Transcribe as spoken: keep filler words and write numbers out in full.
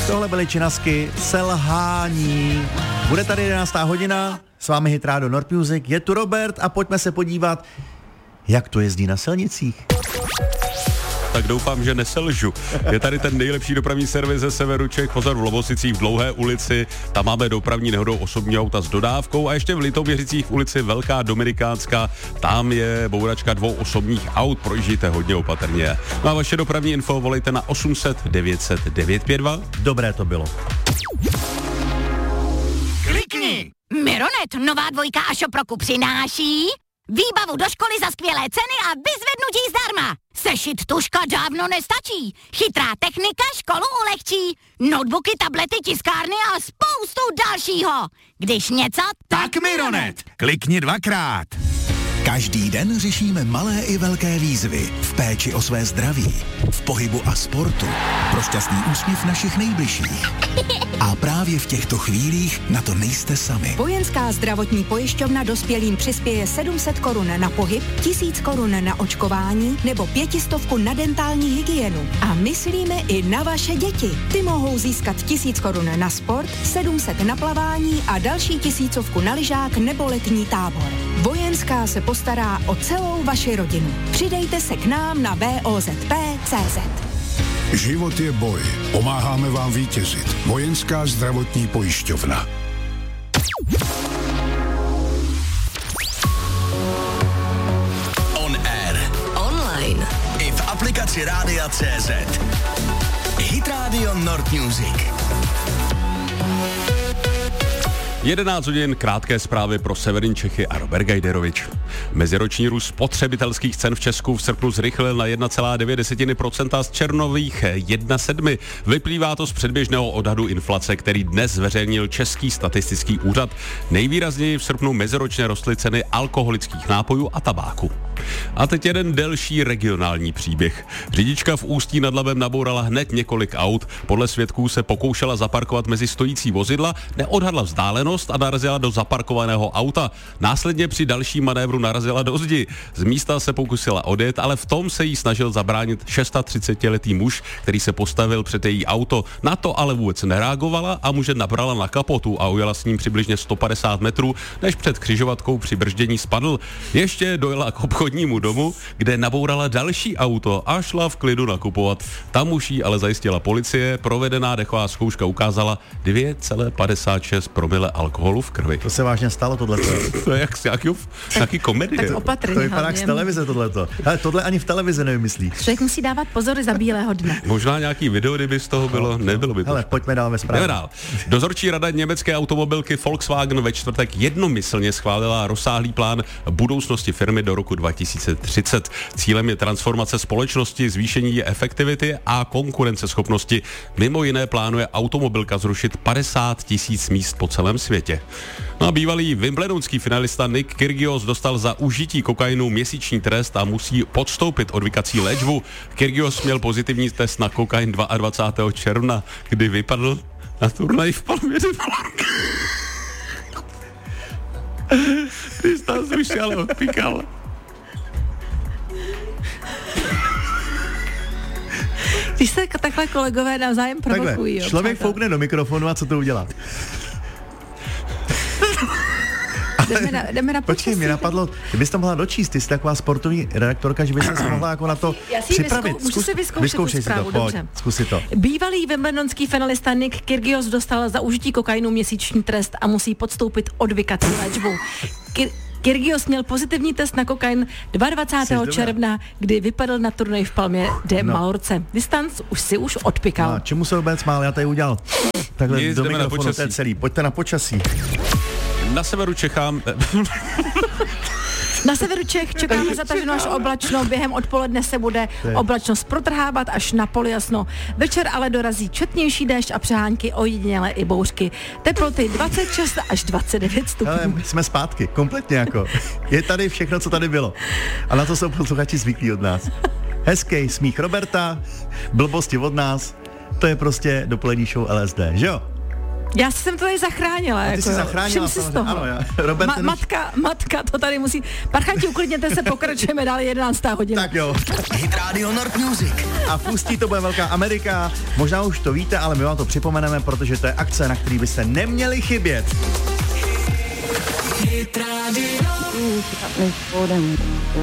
Tohle byly Činasky, selhání. Bude tady jedenáctá hodina, s vámi Hitrádio Nord Music, je tu Robert a pojďme se podívat, jak to jezdí na silnicích. Tak doufám, že neselžu. Je tady ten nejlepší dopravní servis ze severu Čech, pozor v Lovosicích v Dlouhé ulici, tam máme dopravní nehodou osobní auta s dodávkou a ještě v Litoměřicích v ulici Velká Dominikánská, tam je bouračka dvou osobních aut, projíždíte hodně opatrně. No a vaše dopravní info volejte na osm set devět set devět pět dva. Dobré to bylo. Klikni! Mironet, nová dvojka a Šoproku přináší výbavu do školy za skvělé ceny a vyzvednutí zdarma. Sešit tužka dávno nestačí. Chytrá technika školu ulehčí. Notebooky, tablety, tiskárny a spoustu dalšího. Když něco, tak Mironet. Klikni dvakrát. Každý den řešíme malé i velké výzvy v péči o své zdraví, v pohybu a sportu, pro šťastný úsměv našich nejbližších. A právě v těchto chvílích na to nejste sami. Vojenská zdravotní pojišťovna dospělým přispěje sedm set korun na pohyb, tisíc korun na očkování nebo pětistovku na dentální hygienu. A myslíme i na vaše děti. Ty mohou získat tisíc korun na sport, sedm set na plavání a další tisícovku na lyžák nebo letní tábor. Vojenská se postará o celou vaši rodinu. Přidejte se k nám na v o z p tečka cé zet. Život je boj. Pomáháme vám vítězit. Vojenská zdravotní pojišťovna. On air. Online. I v aplikaci Rádia tečka cé zet. Hit Radio Nord Music. jedenáct hodin, krátké zprávy pro severní Čechy a Robert Gajderovič. Meziroční růst spotřebitelských cen v Česku v srpnu zrychlil na jedna celá devět procenta z červnových jedna celá sedm. Vyplývá to z předběžného odhadu inflace, který dnes zveřejnil Český statistický úřad. Nejvýrazněji v srpnu meziročně rostly ceny alkoholických nápojů a tabáku. A teď jeden delší regionální příběh. Řidička v Ústí nad Labem nabourala hned několik aut. Podle svědků se pokoušela zaparkovat mezi stojící vozidla, neodhadla vzdálenost a narazila do zaparkovaného auta. Následně při dalším manévru narazila do zdi. Z místa se pokusila odjet, ale v tom se jí snažil zabránit třicetišestiletý muž, který se postavil před její auto. Na to ale vůbec nereagovala a muže nabrala na kapotu a ujela s ním přibližně sto padesát metrů, než před křižovatkou při brždění spadl. Ještě dojela k obchodnímu domu, kde nabourala další auto a šla v klidu nakupovat. Tam už jí ale zajistila policie, provedená dechová zkouška ukázala dvě celá padesát šest promile alkoholu v krvi. To se vážně stalo tohleto. To je jak z nějaký, nějaký komedie. Tak opatrně. To vypadá jak z televize tohleto. Ale tohle ani v televizi nevymyslí. Člověk musí dávat pozor za bílého dne. Možná nějaký video, kdyby z toho bylo, nebylo by to. Hele, pojďme dál ve zprávě. dál. Dozorčí rada německé automobilky Volkswagen ve čtvrtek jednomyslně schválila rozsáhlý plán budoucnosti firmy do roku dva tisíce třicet. Cílem je transformace společnosti, zvýšení efektivity a konkurenceschopnosti. Mimo jiné plánuje automobilka zrušit padesát tisíc míst po celém světě. No a bývalý wimbledonský finalista Nick Kyrgios dostal za užití kokainu měsíční trest a musí podstoupit odvykací léčbu. Kyrgios měl pozitivní test na kokain dvacátého druhého června, kdy vypadl na turnaji v Palmě de Mallorca. Ty jsi tam zrušil, ale odpíkal. Když se takhle kolegové navzájem provokují. Takhle, člověk foukne do mikrofonu a co to udělá? Jdeme na, jdeme na Počkej, mě napadlo, kdybys to mohla dočíst, ty jsi taková sportovní redaktorka, že bys se mohla jako na to Já si připravit. Vyzkou, můžu Zkus, si vyzkoušet vyzkoušej tu zprávu, si to, pojď, dobře. zkus si to. Bývalý wimbledonský finalista Nick Kyrgios dostal za užití kokainu měsíční trest a musí podstoupit odvykací léčbu. Kyr- Kyrgios měl pozitivní test na kokain dvacátého druhého června, kdy vypadl na turnaji v Palmě de No. Mallorce. Distanc už si už odpikal. A čemu se vůbec mál, já tady udělal. Takhle Nic, do jdeme na mikrofonu, počasí. to je celý. Pojďte na počasí. Na severu Čechám... Na severu Čech čekáme zataženo až oblačno, během odpoledne se bude oblačnost protrhávat až na poljasno. Večer ale dorazí četnější déšť a přehánky, ojedinělé i bouřky. Teploty dvacet šest až dvacet devět stupňů. Ale jsme zpátky, kompletně jako. Je tady všechno, co tady bylo. A na to jsou posluchači zvyklí od nás. Hezký smích Roberta, blbosti od nás, to je prostě dopolední show L S D, že jo? Já jsem to tady zachránila. A ty jako, jsi zachránila, si z toho. ano, já. Robert, Ma- matka, matka to tady musí. Parchanti, uklidněte se, pokračujeme dál jedenáctá hodina. Tak jo. Hit Radio Nord Music. A v Ústí to bude Velká Amerika. Možná už to víte, ale my vám to připomeneme, protože to je akce, na který byste neměli chybět. Hit Radio.